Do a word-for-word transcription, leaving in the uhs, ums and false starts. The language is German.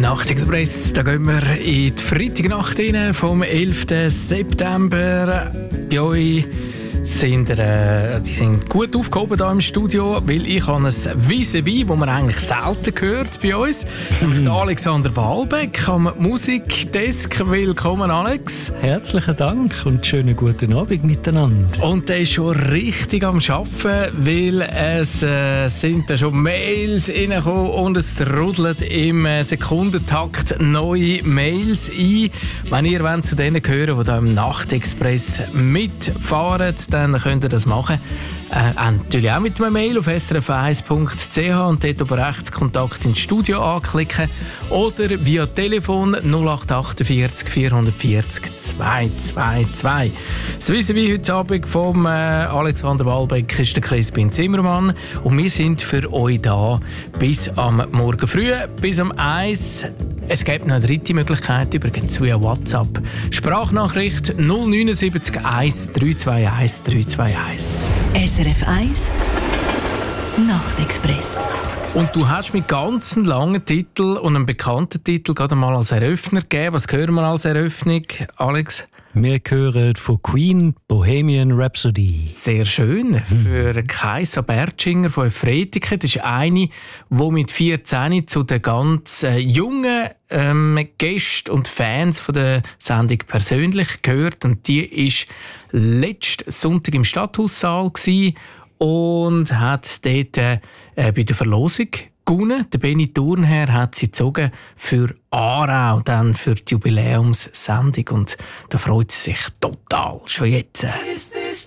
Nachtexpress, da gehen wir in die Freitagnacht rein, vom elften September. Bei euch sind, äh, die sind gut aufgehoben hier im Studio, weil ich habe ein Vis-à-vis, das man eigentlich selten hört bei uns. Nämlich mhm. Alexander Wahlbeck am Musikdesk. Willkommen, Alex. Herzlichen Dank und schönen guten Abend miteinander. Und der ist schon richtig am Arbeiten, weil es äh, sind da schon Mails reingekommen und es trudelt im äh, Sekundentakt neue Mails ein. Wenn ihr wollt, zu denen gehören, die hier im Nachtexpress mitfahren, dann könnt ihr das machen. Äh, natürlich auch mit einem Mail auf s r f eins punkt c h und dort oben rechts Kontakt ins Studio anklicken oder via Telefon null acht achtundvierzig vierhundertvierzig zweihundertzweiundzwanzig. Das wissen wir heute Abend vom äh, Alexander Wahlbeck ist der Crispin Zimmermann und wir sind für euch da bis am Morgen früh, bis um eins. Es gibt noch eine dritte Möglichkeit, übrigens via WhatsApp. Sprachnachricht null neun sieben eins drei zwei eins drei zwei eins. S R F eins Nachtexpress. Und du hast mit ganz einem langen Titel und einem bekannten Titel gerade mal als Eröffner gegeben. Was hören wir als Eröffnung, Alex? Wir hören von Queen Bohemian Rhapsody. Sehr schön. Für Kaisa Bertschinger von Efretiken. Das ist eine, die mit vierzehn zu den ganz äh, jungen ähm, Gästen und Fans von der Sendung persönlich gehört. Und die war letzten Sonntag im Stadthaussaal gewesen und hat dort äh, bei der Verlosung gewonnen. Der Benny Thurnherr hat sie gezogen für Aarau, dann für die Jubiläumssendung. Und da freut sie sich total, schon jetzt.